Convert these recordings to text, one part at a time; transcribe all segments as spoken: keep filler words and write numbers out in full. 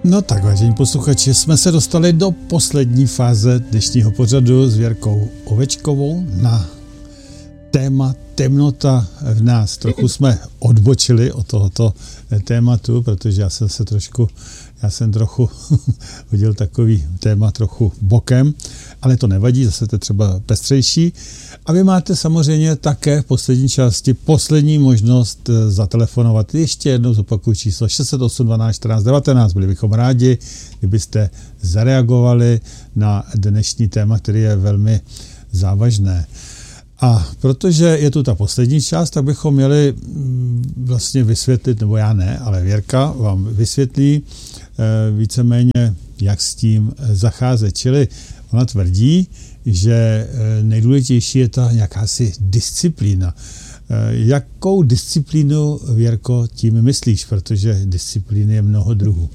No tak, vážení posluchači, jsme se dostali do poslední fáze dnešního pořadu s Věrkou Ovečkovou na téma temnota v nás. Trochu jsme odbočili od tohoto tématu, protože já jsem se trošku, já jsem trochu hodil takový téma trochu bokem, ale to nevadí, zase to je třeba pestřejší. A vy máte samozřejmě také v poslední části poslední možnost zatelefonovat. Ještě jednou zopakuju číslo šest set osm dvanáct čtrnáct devatenáct. Byli bychom rádi, kdybyste zareagovali na dnešní téma, který je velmi závažné. A protože je tu ta poslední část, tak bychom měli vlastně vysvětlit, nebo já ne, ale Věrka vám vysvětlí víceméně, jak s tím zacházet. Čili ona tvrdí, že nejdůležitější je ta jakási disciplína. Jakou disciplínu, Věrko, tím myslíš? Protože disciplíny je mnoho druhů.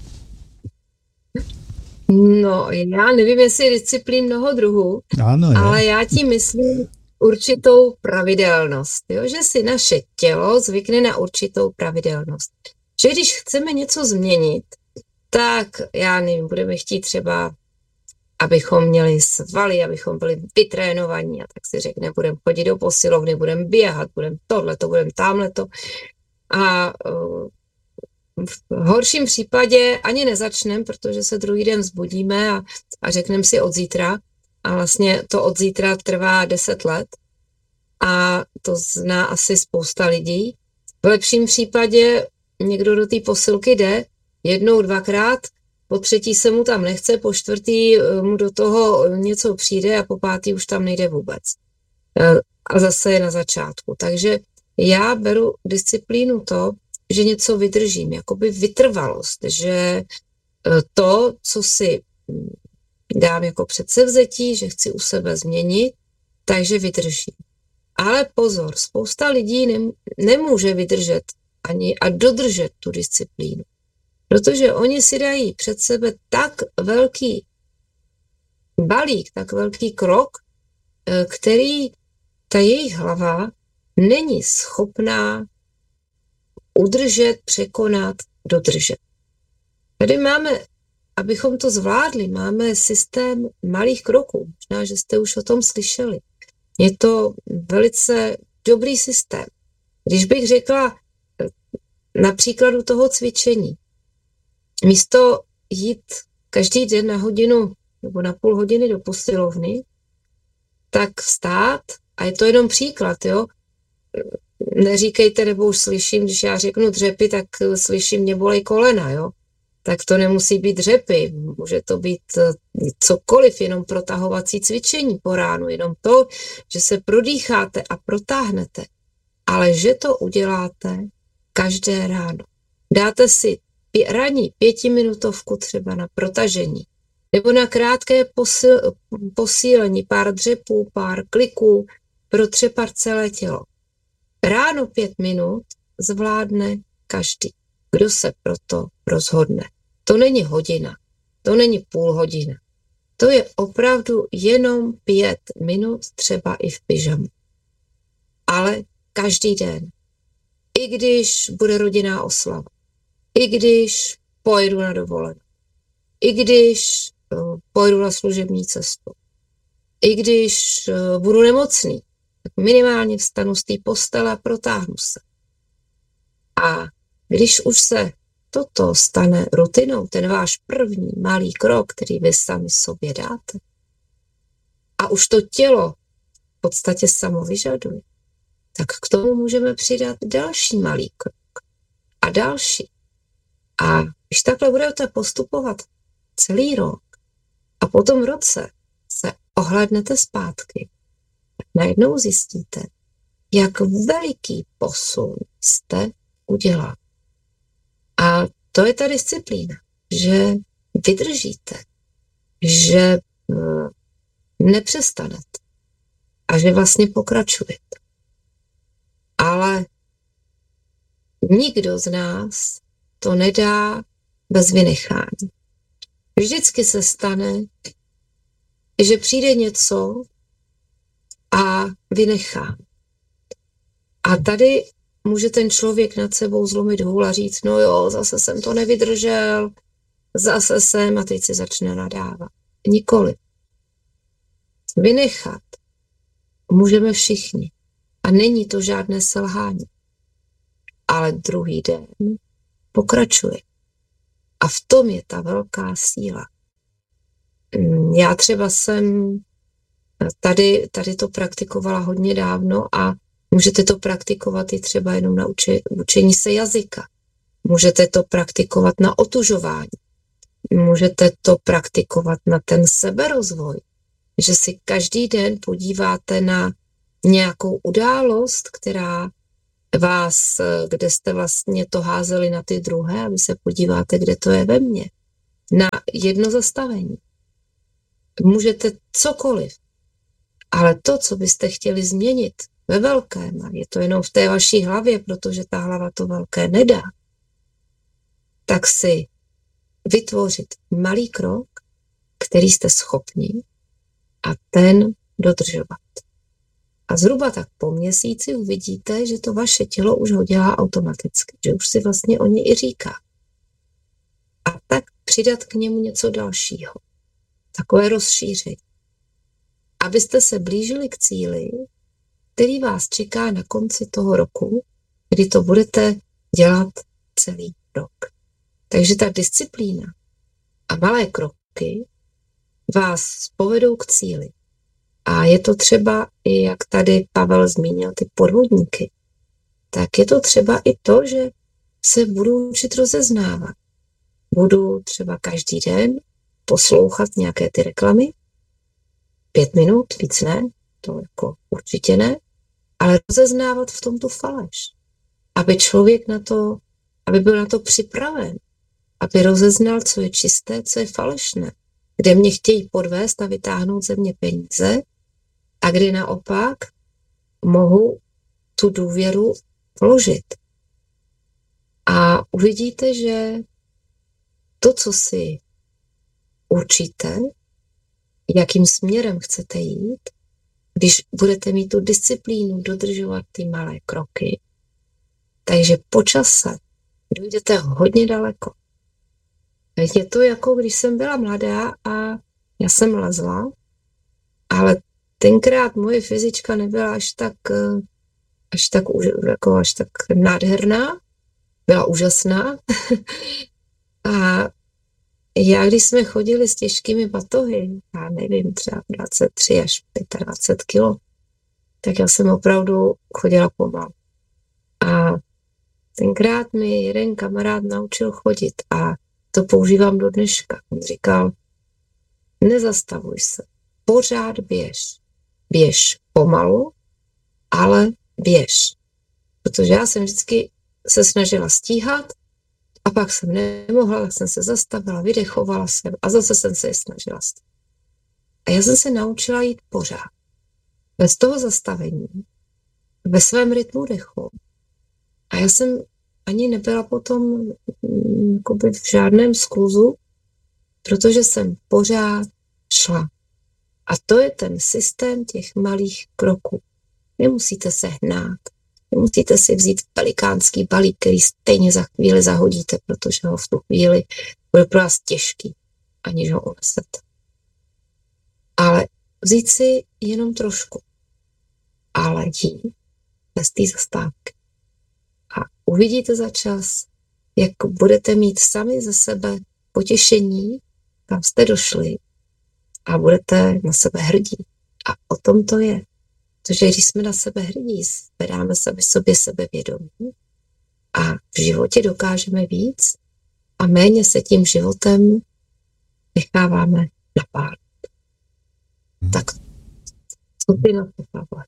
No, já nevím, jestli je disciplín mnoho druhů, ano, ale já tím myslím určitou pravidelnost. Jo? Že si naše tělo zvykne na určitou pravidelnost. Že když chceme něco změnit, tak já nevím, budeme chtít třeba, abychom měli svaly, abychom byli vytrénovaní, a tak si řekne, budeme chodit do posilovny, budeme běhat, budeme tohleto, budeme tamhleto. A uh, v horším případě ani nezačneme, protože se druhý den vzbudíme a, a řekneme si od zítra. A vlastně to od zítra trvá deset let. A to zná asi spousta lidí. V lepším případě někdo do té posilky jde jednou, dvakrát, po třetí se mu tam nechce, po čtvrtý mu do toho něco přijde a po pátý už tam nejde vůbec. A zase je na začátku. Takže já beru disciplínu to, že něco vydržím, jakoby vytrvalost, že to, co si dám jako předsevzetí, že chci u sebe změnit, takže vydržím. Ale pozor, spousta lidí nemůže vydržet ani a dodržet tu disciplínu, protože oni si dají před sebe tak velký balík, tak velký krok, který ta jejich hlava není schopná udržet, překonat, dodržet. Tady máme, abychom to zvládli, máme systém malých kroků. Možná, že jste už o tom slyšeli. Je to velice dobrý systém. Když bych řekla na příkladu toho cvičení, místo jít každý den na hodinu nebo na půl hodiny do posilovny, tak vstát, a je to jenom příklad, jo, neříkejte, nebo už slyším, když já řeknu dřepy, tak slyším, mě bolej kolena, jo. Tak to nemusí být dřepy, může to být cokoliv, jenom protahovací cvičení po ránu, jenom to, že se prodýcháte a protáhnete, ale že to uděláte každé ráno. Dáte si pě- ranní pětiminutovku třeba na protažení, nebo na krátké posil- posílení, pár dřepů, pár kliků, protřepat celé tělo. Ráno pět minut zvládne každý, kdo se proto rozhodne. To není hodina, to není půl hodina. To je opravdu jenom pět minut, třeba i v pyžamu. Ale každý den. I když bude rodinná oslava, i když pojedu na dovolenou, i když uh, pojedu na služební cestu, i když uh, budu nemocný, tak minimálně vstanu z té postele a protáhnu se. A když už se toto stane rutinou, ten váš první malý krok, který vy sami sobě dáte, a už to tělo v podstatě samo vyžaduje, tak k tomu můžeme přidat další malý krok a další. A když takhle budete postupovat celý rok a po tom roce se ohlédnete zpátky, tak najednou zjistíte, jak veliký posun jste udělali. A to je ta disciplína, že vydržíte, že uh, nepřestanete a že vlastně pokračujete. Ale nikdo z nás to nedá bez vynechání. Vždycky se stane, že přijde něco a vynechá. A tady může ten člověk nad sebou zlomit hůl a říct, no jo, zase jsem to nevydržel, zase sem a teď si začne nadávat. Nikoli. Vynechat můžeme všichni. A není to žádné selhání. Ale druhý den pokračuje. A v tom je ta velká síla. Já třeba jsem tady, tady to praktikovala hodně dávno a můžete to praktikovat i třeba jenom na uči, učení se jazyka. Můžete to praktikovat na otužování. Můžete to praktikovat na ten seberozvoj. Že si každý den podíváte na nějakou událost, která vás, kde jste vlastně to házeli na ty druhé, a vy se podíváte, kde to je ve mně. Na jedno zastavení. Můžete cokoliv. Ale to, co byste chtěli změnit ve velkém, a je to jenom v té vaší hlavě, protože ta hlava to velké nedá, tak si vytvořit malý krok, který jste schopni a ten dodržovat. A zhruba tak po měsíci uvidíte, že to vaše tělo už ho dělá automaticky, že už si vlastně o ně i říká. A tak přidat k němu něco dalšího. Takové rozšíření. Abyste se blížili k cíli, který vás čeká na konci toho roku, kdy to budete dělat celý rok. Takže ta disciplína a malé kroky vás povedou k cíli. A je to třeba, i jak tady Pavel zmínil, ty podvodníky, tak je to třeba i to, že se budu učit rozeznávat. Budu třeba každý den poslouchat nějaké ty reklamy, pět minut, víc ne, to jako určitě ne, ale rozeznávat v tom tu faleš. Aby člověk na to, aby byl na to připraven, aby rozeznal, co je čisté, co je falešné, kde mě chtějí podvést a vytáhnout ze mě peníze a kdy naopak mohu tu důvěru vložit. A uvidíte, že to, co si určíte, jakým směrem chcete jít, když budete mít tu disciplínu dodržovat ty malé kroky, takže po čase dojdete hodně daleko. Je to jako, když jsem byla mladá a já jsem lezla, ale tenkrát moje fyzička nebyla až tak, až tak, jako až tak nádherná, byla úžasná. A já, když jsme chodili s těžkými batohy, já nevím, třeba dvacet tři až dvacet pět kilo, tak já jsem opravdu chodila pomalu. A tenkrát mi jeden kamarád naučil chodit a to používám do dneška. On říkal, nezastavuj se, pořád běž. Běž pomalu, ale běž. Protože já jsem vždycky se snažila stíhat a pak jsem nemohla, tak jsem se zastavila, vydechovala jsem a zase jsem se je snažila stíhat. A já jsem se naučila jít pořád. Bez toho zastavení, ve svém rytmu dechu. A já jsem ani nebyla potom jakoby v žádném skluzu, protože jsem pořád šla. A to je ten systém těch malých kroků. Nemusíte se hnát, nemusíte si vzít velikánský balík, který stejně za chvíli zahodíte, protože ho v tu chvíli bude pro vás těžký, aniž ho unesete. Ale vzít si jenom trošku, ale jít bez té zastávky. A uvidíte za čas, jak budete mít sami ze sebe potěšení, kam jste došli a budete na sebe hrdí. A o tom to je. Protože když jsme na sebe hrdí, zvedáme sebe sobě sebevědomí a v životě dokážeme víc a méně se tím životem necháváme napálit. Hmm. Tak co ty na to, Pavle?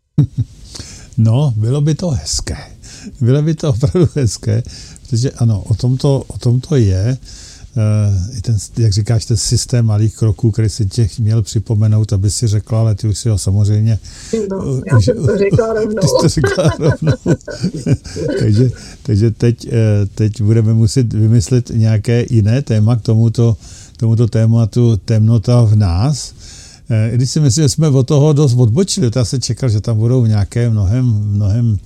No, bylo by to hezké. Bylo by to opravdu hezké, protože ano, o tom to, o tom to je. Uh, ten, jak říkáš, ten systém malých kroků, který si tě měl připomenout, aby si řekla, ale ty už si ho samozřejmě... No, já už, jsem to řekla rovnou. Ty jsi to řekla rovnou. takže takže teď, teď budeme muset vymyslet nějaké jiné téma k tomuto, tomuto tématu temnota v nás. Když si myslím, že jsme od toho dost odbočili, já se čekal, že tam budou nějaké mnohem, mnohem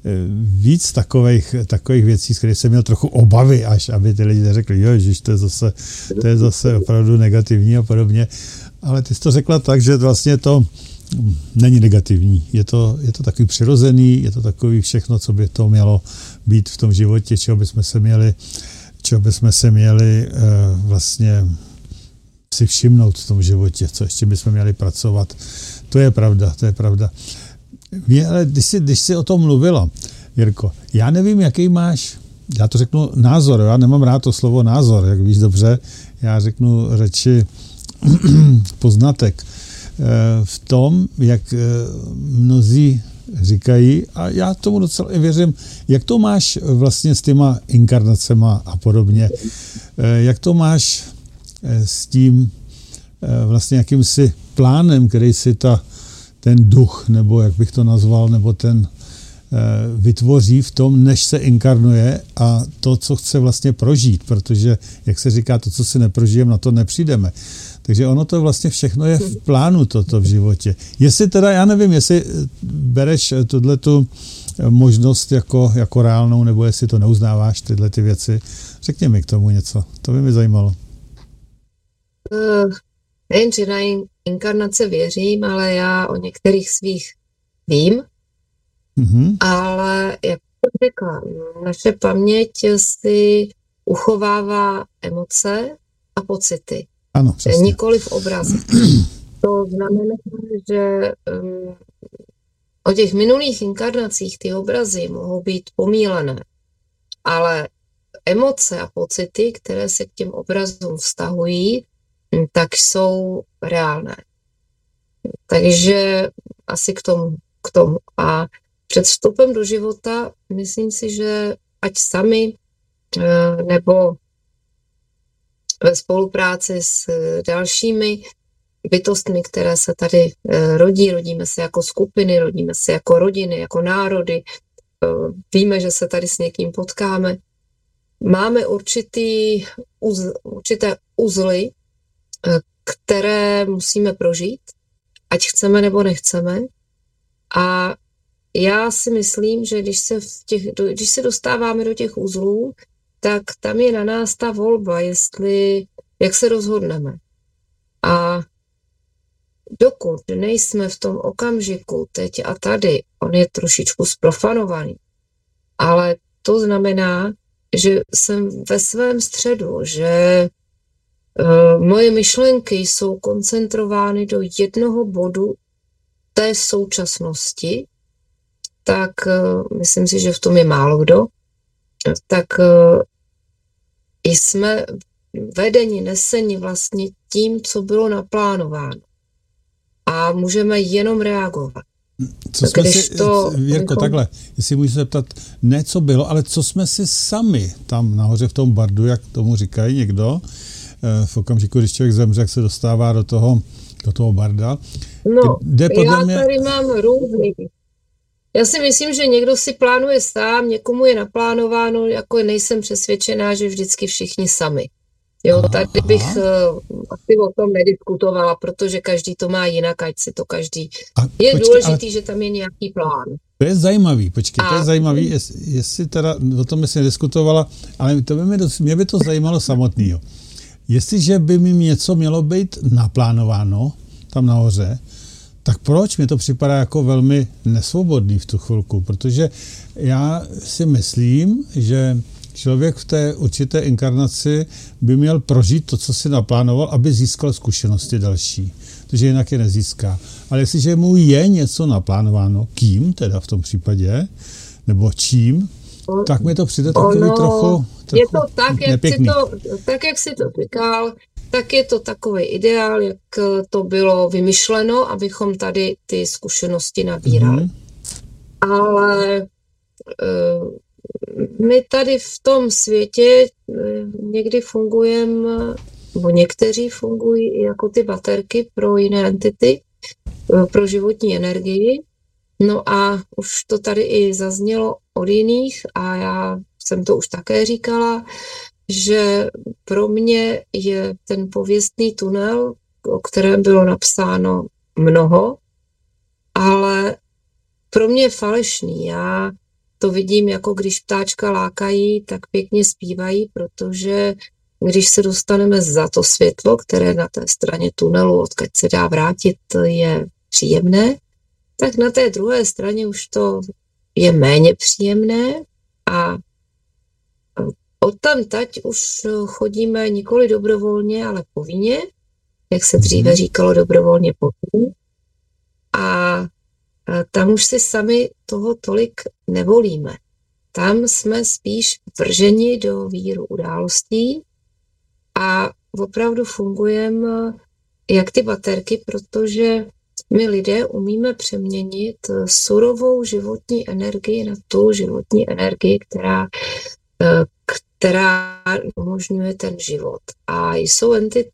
víc takových, takových věcí, z kterých jsem měl trochu obavy, až aby ty lidi neřekli, jo, ježiš, to je zase, to je zase opravdu negativní a podobně. Ale ty jsi to řekla tak, že vlastně to není negativní. Je to, je to takový přirozený, je to takový všechno, co by to mělo být v tom životě, čeho bychom se měli, čeho bychom se měli uh, vlastně si všimnout v tom životě, co ještě bychom měli pracovat. To je pravda, to je pravda. Mě, ale když jsi, když jsi o tom mluvila, Jirko, já nevím, jaký máš, já to řeknu názor, já nemám rád to slovo názor, jak víš dobře, já řeknu řeči poznatek. V tom, jak mnozí říkají, a já tomu docela i věřím, jak to máš vlastně s těma inkarnacema a podobně, jak to máš s tím vlastně jakýmsi plánem, který si ta, ten duch, nebo jak bych to nazval, nebo ten vytvoří v tom, než se inkarnuje a to, co chce vlastně prožít, protože, jak se říká, to, co si neprožijeme, na to nepřijdeme. Takže ono to vlastně všechno je v plánu toto v životě. Jestli teda, já nevím, jestli bereš tuhletu možnost jako, jako reálnou, nebo jestli to neuznáváš, tyhle ty věci. Řekni mi k tomu něco, to by mi zajímalo. Uh, nejen, že na inkarnace věřím, ale já o některých svých vím, mm-hmm. ale jak jsem řekla, naše paměť si uchovává emoce a pocity. Ano, přesně. Nikoliv obrazy. To znamená, že um, o těch minulých inkarnacích ty obrazy mohou být pomílené, ale emoce a pocity, které se k těm obrazům vztahují, tak jsou reálné. Takže asi k tomu. K tomu. A před vstupem do života myslím si, že ať sami nebo ve spolupráci s dalšími bytostmi, které se tady rodí, rodíme se jako skupiny, rodíme se jako rodiny, jako národy, víme, že se tady s někým potkáme. Máme určitý, uz, určité uzly, které musíme prožít, ať chceme nebo nechceme. A já si myslím, že když se, v těch, když se dostáváme do těch uzlů, tak tam je na nás ta volba, jestli, jak se rozhodneme. A dokud nejsme v tom okamžiku teď a tady, on je trošičku zprofanovaný, ale to znamená, že jsem ve svém středu, že uh, moje myšlenky jsou koncentrovány do jednoho bodu té současnosti, tak uh, myslím si, že v tom je málo kdo, tak uh, jsme vedeni, neseni vlastně tím, co bylo naplánováno. A můžeme jenom reagovat. Co jsme si, to, Jirko, takhle, jestli můžu se zeptat, ne co bylo, ale co jsme si sami tam nahoře v tom bardu, jak tomu říkají někdo, v okamžiku, když člověk zemře, jak se dostává do toho, do toho barda. No, kde já mě... tady mám různý. Já si myslím, že někdo si plánuje sám, někomu je naplánováno, jako nejsem přesvědčená, že vždycky všichni sami. Jo, aha, tady bych uh, asi o tom nediskutovala, protože každý to má jinak, ať si to každý... A, je počkej, důležitý, ale... že tam je nějaký plán. To je zajímavý, počkej, a... to je zajímavý, jest, jestli teda o tom myslím nediskutovala, ale to by mě, mě by to zajímalo samotného. Jestliže by mi něco mělo být naplánováno tam nahoře, tak proč mi to připadá jako velmi nesvobodný v tu chvilku? Protože já si myslím, že člověk v té určité inkarnaci by měl prožít to, co si naplánoval, aby získal zkušenosti další. Protože jinak je nezíská. Ale jestliže mu je něco naplánováno, kým teda v tom případě, nebo čím, tak mi to přijde takový ono, trochu, trochu je to tak, jak si to, tak, jak si to říkal, tak je to takový ideál, jak to bylo vymyšleno, abychom tady ty zkušenosti nabírali. Mm-hmm. Ale uh, my tady v tom světě někdy fungujeme, nebo někteří fungují jako ty baterky pro jiné entity, pro životní energii. No a už to tady i zaznělo od jiných a já jsem to už také říkala, že pro mě je ten pověstný tunel, o kterém bylo napsáno mnoho, ale pro mě je falešný. Já to vidím, jako když ptáčka lákají, tak pěkně zpívají, protože když se dostaneme za to světlo, které na té straně tunelu, odkud se dá vrátit, je příjemné, tak na té druhé straně už to je méně příjemné a odtamtať už chodíme nikoli dobrovolně, ale povinně, jak se dříve říkalo, dobrovolně povinně. A tam už si sami toho tolik nevolíme. Tam jsme spíš vrženi do víru událostí a opravdu fungujeme jak ty baterky, protože my lidé umíme přeměnit surovou životní energii na tu životní energii, která, která umožňuje ten život. A jsou entity,